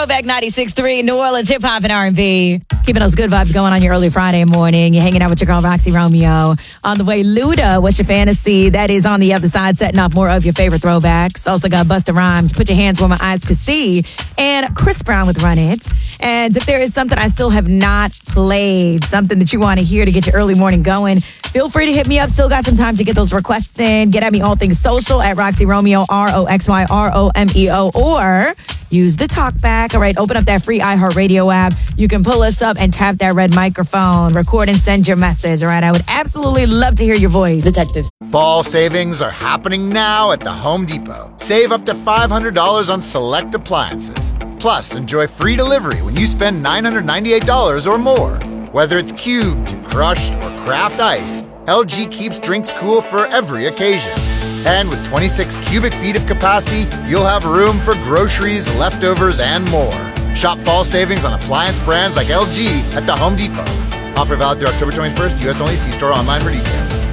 Throwback 96.3, New Orleans hip hop and R&B. Keeping those good vibes going on your early Friday morning. You're hanging out with your girl, Roxy Romeo. On the way, Luda, What's Your Fantasy? That is on the other side, setting off more of your favorite throwbacks. Also got Busta Rhymes, Put Your Hands Where My Eyes Could See. And Chris Brown with Run It. And if there is something I still have not played, something that you want to hear to get your early morning going, feel free to hit me up. Still got some time to get those requests in. Get at me all things social at Roxy Romeo, RoxyRomeo, or use the talkback. All right, open up that free iHeartRadio app. You can pull us up and tap that red microphone. Record and send your message. All right, I would absolutely love to hear your voice. Detectives. Fall savings are happening now at the Home Depot. Save up to $500 on select appliances. Plus, enjoy free delivery when you spend $998 or more. Whether it's cubed, crushed, or craft ice, LG keeps drinks cool for every occasion. And with 26 cubic feet of capacity, you'll have room for groceries, leftovers, and more. Shop fall savings on appliance brands like LG at the Home Depot. Offer valid through October 21st, U.S. only. See store online for details.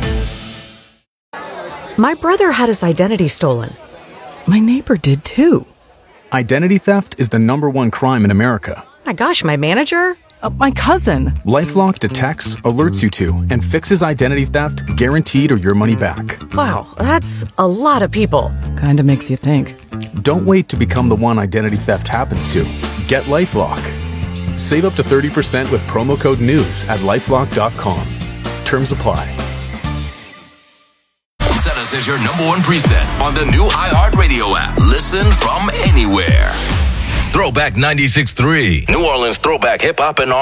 My brother had his identity stolen. My neighbor did too. Identity theft is the #1 crime in America. My gosh, my manager? My cousin. LifeLock detects, alerts you to, and fixes identity theft guaranteed or your money back. Wow, that's a lot of people. Kinda makes you think. Don't wait to become the one identity theft happens to. Get LifeLock. Save up to 30% with promo code NEWS at LifeLock.com. Terms apply. Set us as your #1 preset on the new iHeartRadio app. Listen from anywhere. Throwback 96.3, New Orleans throwback hip hop and